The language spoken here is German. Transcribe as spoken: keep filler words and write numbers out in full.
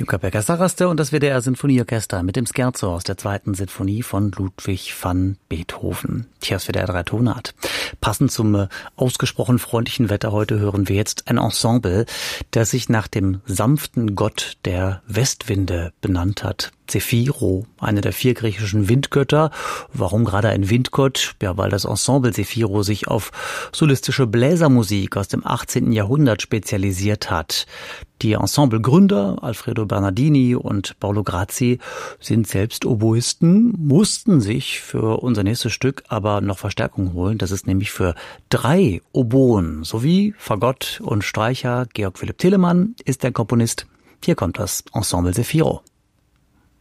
Jukka Pekka-Saraste und das W D R-Sinfonieorchester mit dem Scherzo aus der zweiten Sinfonie von Ludwig van Beethoven. Tja, das W D R drei Tonart. Passend zum äh, ausgesprochen freundlichen Wetter heute hören wir jetzt ein Ensemble, das sich nach dem sanften Gott der Westwinde benannt hat. Zefiro, eine der vier griechischen Windgötter. Warum gerade ein Windgott? Ja, weil das Ensemble Zefiro sich auf solistische Bläsermusik aus dem achtzehnten Jahrhundert spezialisiert hat. Die Ensemblegründer, Alfredo Bernardini und Paolo Grazzi, sind selbst Oboisten, mussten sich für unser nächstes Stück aber noch Verstärkung holen. Das ist nämlich für drei Oboen sowie Fagott und Streicher. Georg Philipp Telemann ist der Komponist. Hier kommt das Ensemble Zefiro.